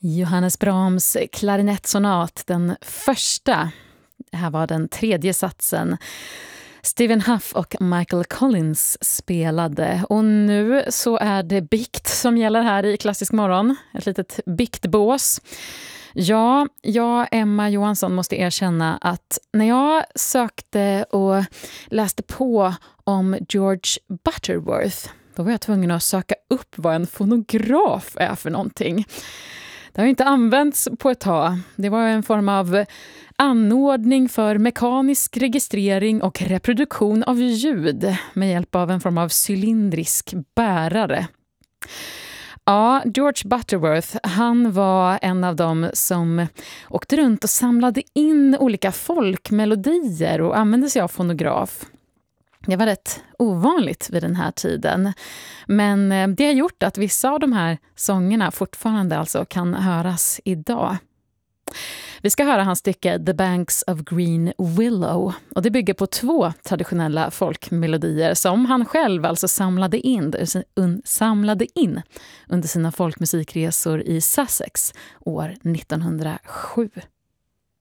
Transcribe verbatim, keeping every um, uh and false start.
Johannes Brahms klarinettsonat, den första. Det här var den tredje satsen. Stephen Huff och Michael Collins spelade. Och nu så är det bikt som gäller här i Klassisk morgon. Ett litet biktbås. Ja, jag, Emma Johansson, måste erkänna att när jag sökte och läste på om George Butterworth, då var jag tvungen att söka upp vad en fonograf är för någonting. Det har ju inte använts på ett tag. Det var en form av anordning för mekanisk registrering och reproduktion av ljud med hjälp av en form av cylindrisk bärare. Ja, George Butterworth, han var en av dem som åkte runt och samlade in olika folkmelodier och använde sig av fonograf. Det var rätt ovanligt vid den här tiden. Men det har gjort att vissa av de här sångerna fortfarande alltså kan höras idag. Vi ska höra hans stycke The Banks of Green Willow. Och det bygger på två traditionella folkmelodier som han själv alltså samlade in, samlade in under sina folkmusikresor i Sussex år nittonhundrasju.